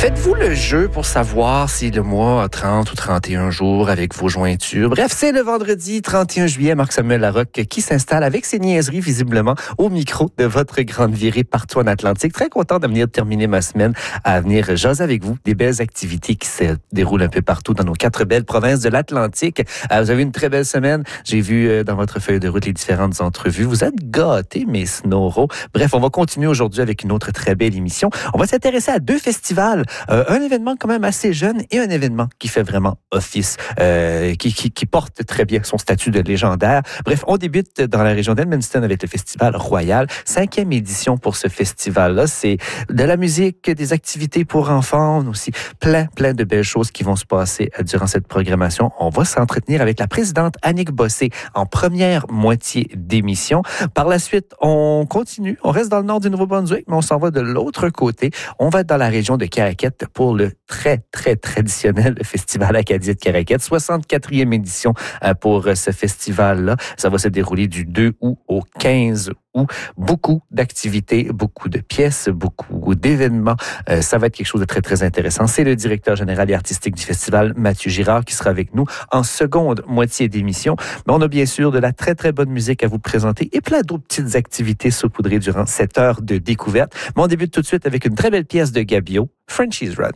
Faites-vous le jeu pour savoir si le mois a 30 ou 31 jours avec vos jointures? Bref, c'est le vendredi 31 juillet, Marc-Samuel Larocque qui s'installe avec ses niaiseries visiblement au micro de votre grande virée partout en Atlantique. Très content de venir terminer ma semaine à venir jaser avec vous des belles activités qui se déroulent un peu partout dans nos 4 belles provinces de l'Atlantique. Vous avez une très belle semaine. J'ai vu dans votre feuille de route les différentes entrevues. Vous êtes gâtés, mes snoros. Bref, on va continuer aujourd'hui avec une autre très belle émission. On va s'intéresser à 2 festivals. Un événement quand même assez jeune et un événement qui fait vraiment office, qui porte très bien son statut de légendaire. Bref, on débute dans la région d'Edmundston avec le Festival Royal. 5e édition pour ce festival-là. C'est de la musique, des activités pour enfants, aussi plein de belles choses qui vont se passer durant cette programmation. On va s'entretenir avec la présidente Annick Bossé en première moitié d'émission. Par la suite, on continue. On reste dans le nord du Nouveau-Brunswick, mais on s'en va de l'autre côté. On va être dans la région de Caraquet pour le très traditionnel Festival Acadie de Caraquet. 64e édition pour ce festival-là. Ça va se dérouler du 2 août au 15 août. Beaucoup d'activités, beaucoup de pièces, beaucoup d'événements. Ça va être quelque chose de très intéressant. C'est le directeur général et artistique du festival, Mathieu Girard, qui sera avec nous en seconde moitié d'émission. Mais on a bien sûr de la très bonne musique à vous présenter et plein d'autres petites activités saupoudrées durant cette heure de découverte. Mais on débute tout de suite avec une très belle pièce de Gabio, Frenchie's Run.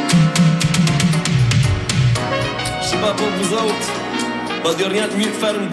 Pas pour vous autres, pas de rien de mieux que faire une